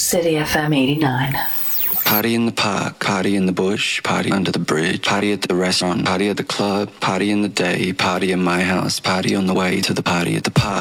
City FM 89. Party in the park, party in the bush, party under the bridge, party at the restaurant, party at the club, party in the day, party in my house, party on the way to the party at the park.